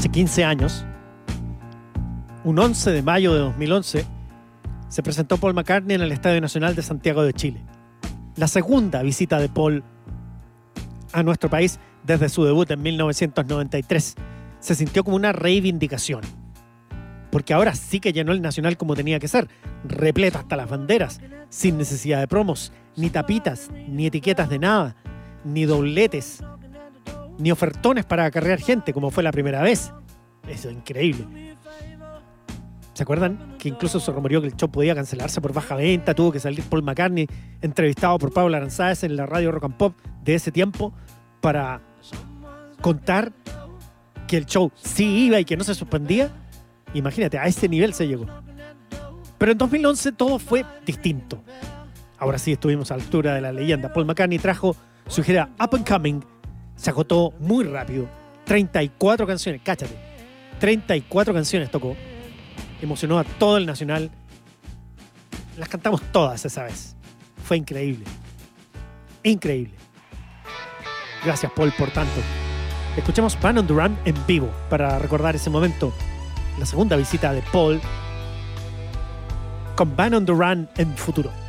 hace 15 años, un 11 de mayo de 2011, se presentó Paul McCartney en el Estadio Nacional de Santiago de Chile. La segunda visita de Paul a nuestro país desde su debut en 1993. Se sintió como una reivindicación, porque ahora sí que llenó el Nacional como tenía que ser, repleto hasta las banderas, sin necesidad de promos, ni tapitas, ni etiquetas de nada, ni dobletes, ni ofertones para acarrear gente, como fue la primera vez. Eso es increíble. ¿Se acuerdan que incluso se rumoreó que el show podía cancelarse por baja venta? Tuvo que salir Paul McCartney, entrevistado por Pablo Aranzáez en la radio Rock and Pop de ese tiempo, para contar que el show sí iba y que no se suspendía. Imagínate, a ese nivel se llegó. Pero en 2011 todo fue distinto. Ahora sí estuvimos a la altura de la leyenda. Paul McCartney trajo su gira Up and Coming. Se agotó muy rápido. 34 canciones, cáchate. 34 canciones tocó. Emocionó a todo el Nacional. Las cantamos todas esa vez. Fue increíble. Increíble. Gracias, Paul, por tanto. Escuchemos Band on the Run en vivo para recordar ese momento. La segunda visita de Paul con Band on the Run en futuro.